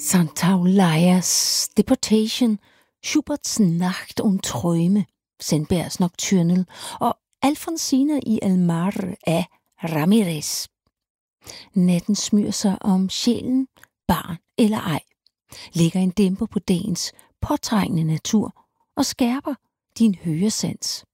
Santaolalla Deportation, Schuberts Nacht und Träume, Sandbergs Nocturnal og Alfonsina y el mar af Ramírez. Natten smyger sig om sjælen, barn eller ej, lægger en dæmper på dagens påtrængende natur og skærper din høresans.